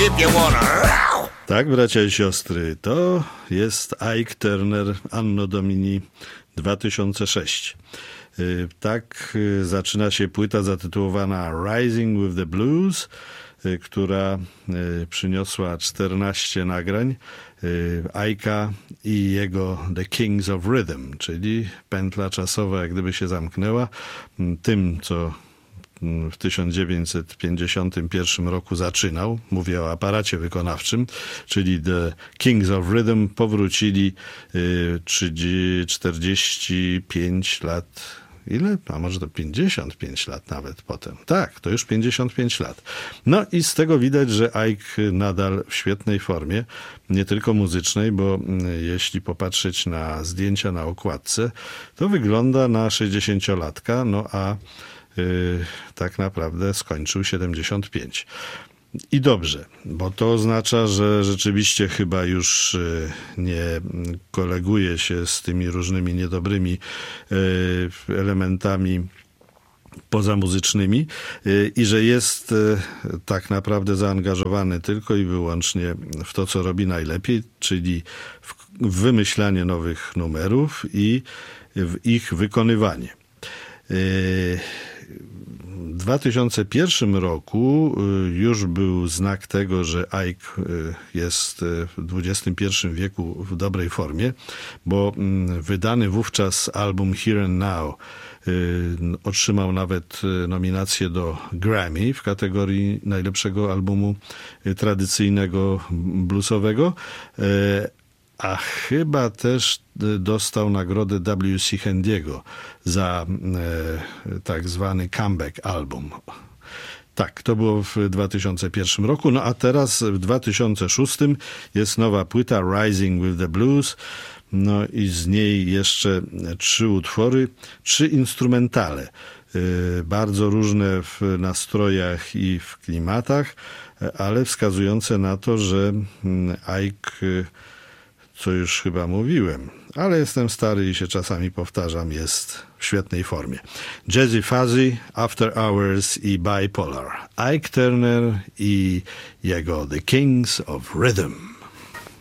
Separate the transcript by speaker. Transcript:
Speaker 1: if you wanna.
Speaker 2: Tak, bracia i siostry, to jest Ike Turner Anno Domini 2006. Tak zaczyna się płyta zatytułowana Rising with the Blues, która przyniosła 14 nagrań Ike'a i jego The Kings of Rhythm, czyli pętla czasowa jak gdyby się zamknęła. Tym, co w 1951 roku zaczynał, mówię o aparacie wykonawczym, czyli The Kings of Rhythm powrócili 45 lat. Ile? A może to 55 lat nawet potem. Tak, to już 55 lat. No i z tego widać, że Ike nadal w świetnej formie, nie tylko muzycznej, bo jeśli popatrzeć na zdjęcia na okładce, to wygląda na 60-latka, no a tak naprawdę skończył 75. I dobrze, bo to oznacza, że rzeczywiście chyba już nie koleguje się z tymi różnymi niedobrymi elementami pozamuzycznymi i że jest tak naprawdę zaangażowany tylko i wyłącznie w to, co robi najlepiej, czyli w wymyślanie nowych numerów i w ich wykonywanie. W 2001 roku już był znak tego, że Ike jest w XXI wieku w dobrej formie, bo wydany wówczas album Here and Now otrzymał nawet nominację do Grammy w kategorii najlepszego albumu tradycyjnego bluesowego, a chyba też dostał nagrodę W.C. Handy'ego za tak zwany comeback album. Tak, to było w 2001 roku, no a teraz w 2006 jest nowa płyta Rising with the Blues, no i z niej jeszcze 3 utwory, 3 instrumentale, bardzo różne w nastrojach i w klimatach, ale wskazujące na to, że Ike, co już chyba mówiłem, ale jestem stary i się czasami powtarzam, jest w świetnej formie. Jazzy Fuzzy, After Hours i Bipolar. Ike Turner i jego The Kings of Rhythm.